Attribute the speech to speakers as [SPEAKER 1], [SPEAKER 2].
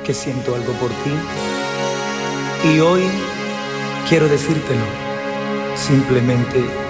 [SPEAKER 1] que siento algo por ti y hoy quiero decírtelo. Simplemente